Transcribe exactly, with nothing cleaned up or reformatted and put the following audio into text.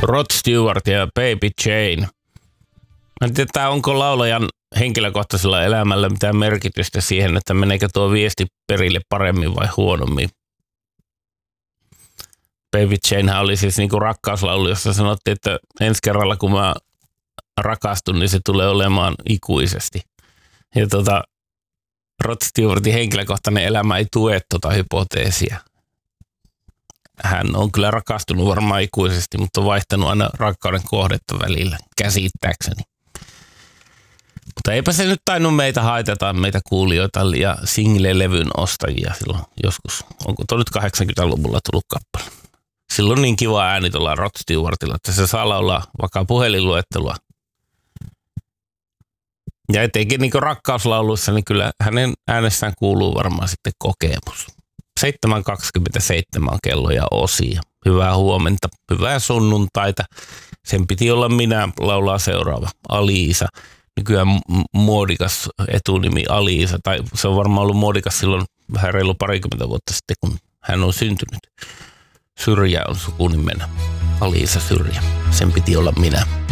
Rod Stewart ja Baby Jane. Mä en tiedä, onko laulajan henkilökohtaisella elämällä mitään merkitystä siihen, että meneekö tuo viesti perille paremmin vai huonommin. Baby Janehän oli siis niinku rakkauslaulu, jossa sanottiin, että ensi kerralla kun mä rakastun, niin se tulee olemaan ikuisesti. Ja tota, Rod Stewartin henkilökohtainen elämä ei tue tota hypoteesia. Hän on kyllä rakastunut varmaan ikuisesti, mutta on vaihtanut aina rakkauden kohdetta välillä, käsittääkseni. Mutta eipä se nyt tainnut meitä haitata, meitä kuulijoita ja single-levyn ostajia silloin joskus. Onko tuo nyt kahdeksankymmentäluvulla tullut kappale? Silloin niin kiva ääni tuolla Rod Stewartilla, että se saa laulaa vaikka puhelinluettelua. Ja etenkin niin rakkauslauluissa, niin kyllä hänen äänessään kuuluu varmaan sitten kokemus. seitsemän kaksikymmentäseitsemän on kello ja osia. Hyvää huomenta, hyvää sunnuntaita. Sen piti olla minä, laulaa seuraava. Ali-Iisa. Nykyään muodikas etunimi Ali-Iisa. Tai se on varmaan ollut muodikas silloin vähän reilu parikymmentä vuotta sitten, kun hän on syntynyt. Syrjä on sukunimenä. Ali-Iisa Syrjä. Sen piti olla minä.